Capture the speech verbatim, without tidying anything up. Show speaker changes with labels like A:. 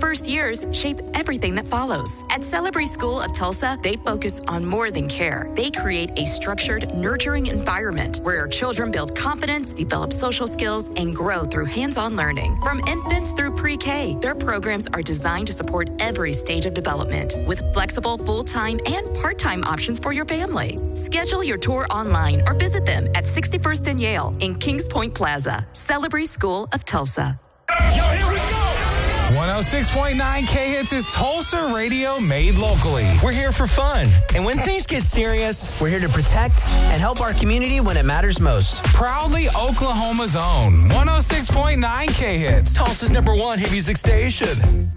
A: first years shape everything that follows. At Celebrity School of Tulsa, they focus on more than care. They create a structured, nurturing environment where our children build confidence, develop social skills, and grow through hands-on learning. From infants through pre-K, their programs are designed to support every stage of development with flexible full-time and part-time options for your family. Schedule your tour online or visit them at sixty-first and Yale in Kings Point Plaza. Celebrity School of Tulsa.
B: Yo, here we go!
C: one oh six point nine K-Hits is Tulsa radio made locally.
D: We're here for fun. And when things get serious, we're here to protect and help our community when it matters most.
C: Proudly Oklahoma's own one oh six point nine K-Hits.
D: Tulsa's number one hit music station.